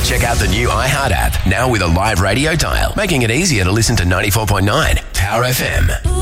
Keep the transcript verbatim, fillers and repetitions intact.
Check out the new iHeart app, now with a live radio dial, making it easier to listen to ninety-four point nine Power F M.